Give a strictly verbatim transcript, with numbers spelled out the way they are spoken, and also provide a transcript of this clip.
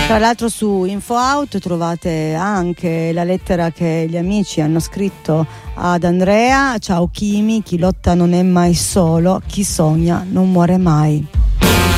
Tra l'altro su InfoOut trovate anche la lettera che gli amici hanno scritto ad Andrea. Ciao Kimi, chi lotta non è mai solo, chi sogna non muore mai.